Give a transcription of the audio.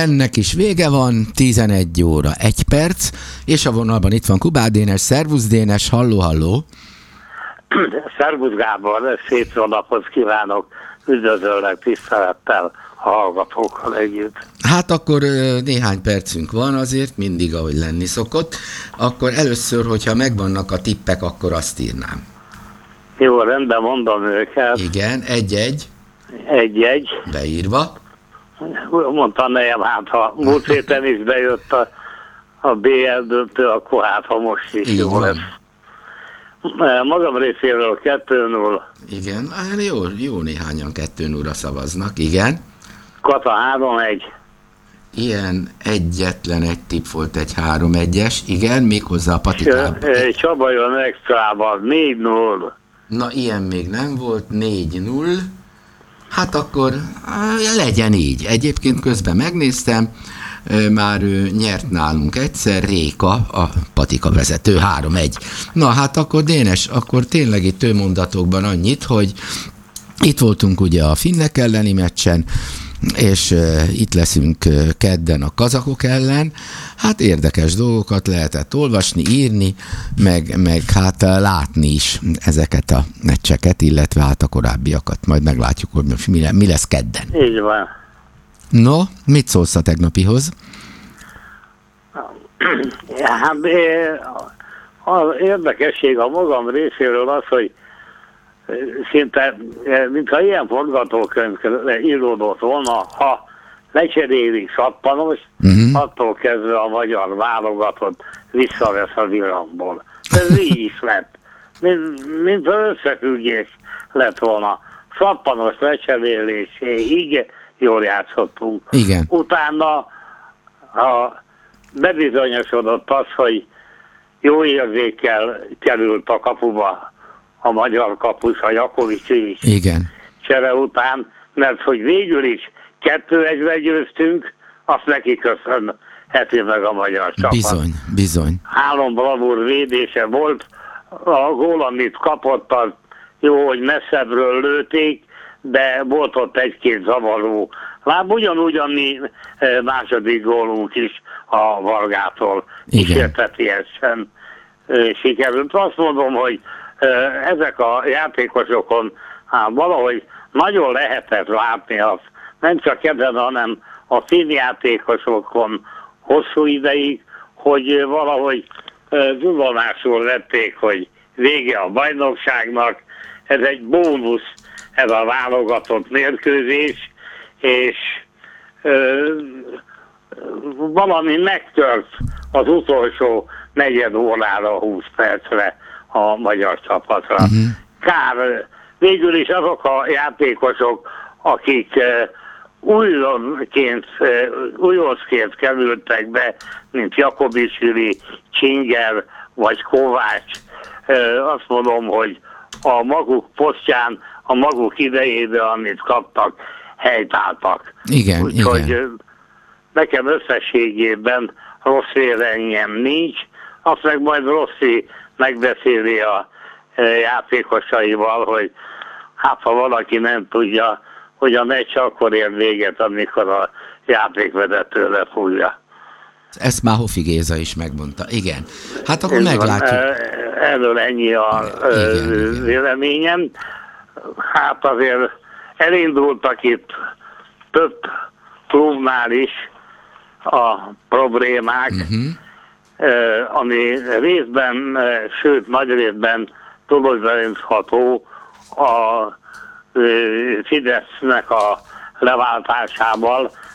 ennek is vége van, 11 óra 1 perc, és a vonalban itt van Kubáth Dénes. Szervusz Dénes, halló. Szervusz Gábor, szép jó napot kívánok, üdvözöllek tisztelettel a hallgatókkal együtt. Hát akkor néhány percünk van azért, mindig ahogy lenni szokott. Akkor először, hogyha megvannak a tippek, akkor azt írnám. Jó, rendben mondom őket. Igen, 1-1. 1-1. Beírva. Mondtam nejem, hát ha múlt héten is bejött a BL döntő, akkor hát ha most is jó lesz. Magam részéről 2-0. Igen, jó néhányan 2-0-ra szavaznak, igen. Kata 3-1. Ilyen egyetlen egy tipp volt, egy 3-1-es, igen, méghozzá a patikában. Csaba jön extrában, 4-0. Na, ilyen még nem volt, 4-0. Hát akkor legyen így. Egyébként közben megnéztem, már ő nyert nálunk egyszer, Réka, a patika vezető, 3-1. Na hát akkor Dénes, akkor tényleg itt mondatokban annyit, hogy itt voltunk ugye a finnek elleni meccsen, és itt leszünk kedden a kazakok ellen. Hát érdekes dolgokat lehetett olvasni, írni, meg hát látni is ezeket a meccseket, illetve hát a korábbiakat. Majd meglátjuk, hogy most mi lesz kedden. Így van. No, mit szólsz a tegnapihoz? Hát az érdekesség a magam részéről az, hogy szinte, mintha ilyen forgatókönyv íródott volna, ha lecserélik Sappanos, attól kezdve a magyar válogatott visszavesz az Irakból. Ez így is lett. Mint az összefüggés lett volna. Sappanos lecseréléséig jól játszottunk. Igen. Utána bebizonyosodott az, hogy jó érzékkel került a kapuba a magyar kapus, a Jakovics is. Igen. Csere után, mert hogy végül is 2-1-re győztünk, azt neki köszönheti meg a magyar csapat. Bizony. 3 bravúr védése volt, a gól, amit kapott, az jó, hogy messzebbről lőték, de volt ott egy-két zavaró láb, ugyanúgy a mi második gólunk is a Vargától kísértetiesen sikerült. Azt mondom, hogy ezek a játékosokon valahogy nagyon lehetett látni azt, nem csak ebben, hanem a színjátékosokon hosszú ideig, hogy valahogy tudomásul vették, hogy vége a bajnokságnak, ez egy bónusz, ez a válogatott mérkőzés, és valami megtört az utolsó negyed órára, 20 percre a magyar csapatra. Kár, végül is azok a játékosok, akik újoncként kerültek be, mint Jakobicsili, Csinger vagy Kovács, azt mondom, hogy a maguk posztján, a maguk idejében, amit kaptak, helytáltak. Igen, úgyhogy nekem összességében rossz véleményem nincs, azt meg majd Rossi megbeszéli a játékosaival, hogy hát ha valaki nem tudja, hogy a meccs akkor ér véget, amikor a játékvezető lefújja. Ezt már Hofi Géza is megmondta. Igen. Hát akkor meglátjuk. Erről ennyi a véleményem. Hát azért elindultak itt több klubnál is a problémák, ami részben, sőt nagy részben tulajdonosítható a Fidesznek a leváltásával,